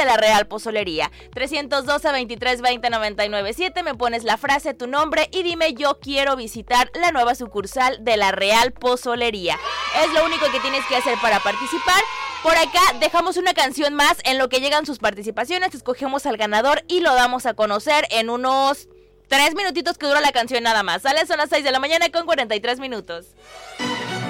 de la Real Pozolería. 312-2320-997, me pones la frase, tu nombre y dime yo quiero visitar la nueva sucursal de la Real Pozolería. Es lo único que tienes que hacer para participar. Por acá dejamos una canción más en lo que llegan sus participaciones, escogemos al ganador y lo damos a conocer en unos 3 minutitos que dura la canción nada más. ¿Sale? Son las 6 de la mañana con 43 minutos.